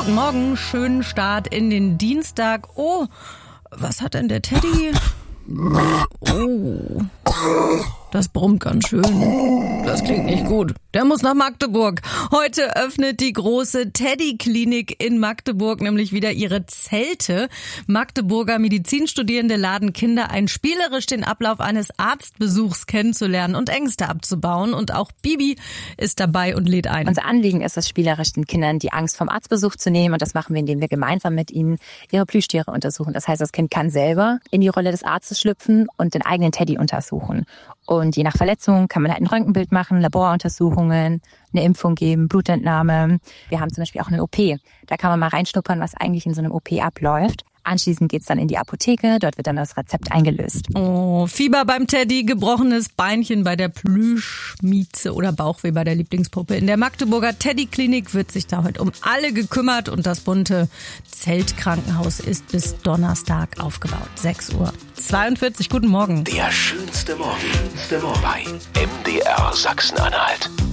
Guten Morgen, schönen Start in den Dienstag. Oh, was hat denn der Teddy? Oh, das brummt ganz schön. Das klingt nicht gut. Der muss nach Magdeburg. Heute öffnet die große Teddy-Klinik in Magdeburg nämlich wieder ihre Zelte. Magdeburger Medizinstudierende laden Kinder ein, spielerisch den Ablauf eines Arztbesuchs kennenzulernen und Ängste abzubauen. Und auch Bibi ist dabei und lädt ein. Unser Anliegen ist es, spielerisch den Kindern die Angst vom Arztbesuch zu nehmen. Und das machen wir, indem wir gemeinsam mit ihnen ihre Plüschtiere untersuchen. Das heißt, das Kind kann selber in die Rolle des Arztes schlüpfen und den eigenen Teddy untersuchen. Und je nach Verletzung kann man halt ein Röntgenbild machen, Laboruntersuchungen, eine Impfung geben, Blutentnahme. Wir haben zum Beispiel auch eine OP. Da kann man mal reinschnuppern, was eigentlich in so einem OP abläuft. Anschließend geht's dann in die Apotheke, dort wird dann das Rezept eingelöst. Oh, Fieber beim Teddy, gebrochenes Beinchen bei der Plüschmieze oder Bauchweh bei der Lieblingspuppe. In der Magdeburger Teddy-Klinik wird sich da heute um alle gekümmert und das bunte Zeltkrankenhaus ist bis Donnerstag aufgebaut. 6:42 Uhr. Guten Morgen. Der schönste Morgen bei MDR Sachsen-Anhalt.